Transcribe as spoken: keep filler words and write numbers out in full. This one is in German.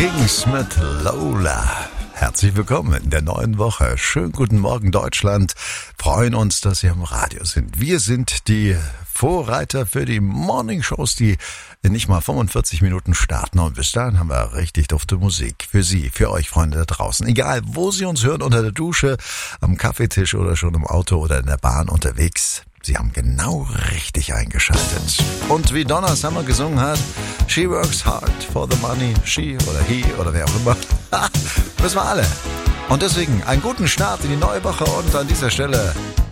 Kings mit Lola. Herzlich willkommen in der neuen Woche. Schönen guten Morgen, Deutschland. Freuen uns, dass Sie am Radio sind. Wir sind die Vorreiter für die Morning-Shows, die in nicht mal fünfundvierzig Minuten starten. Und bis dahin haben wir richtig dufte Musik für Sie, für euch Freunde da draußen. Egal, wo Sie uns hören, unter der Dusche, am Kaffeetisch oder schon im Auto oder in der Bahn unterwegs. Sie haben genau richtig eingeschaltet. Und wie Donna Summer gesungen hat, she works hard for the money, she oder he oder wer auch immer. Wissen wir alle. Und deswegen einen guten Start in die neue Woche und an dieser Stelle